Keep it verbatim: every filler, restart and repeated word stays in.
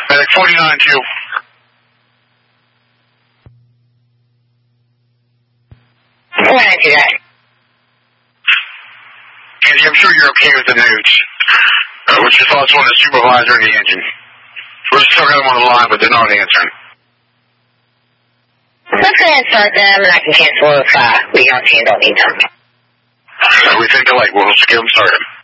Medic forty-nine two. Medic, you got it. Andy, I'm sure you're okay with the news. Uh, what's your thoughts on the supervisor and the engine? We're still got them on the line, but they're not answering. Let's go ahead and start them, and I can cancel if uh, we don't see and don't need them. So we think alike. We'll just get them started.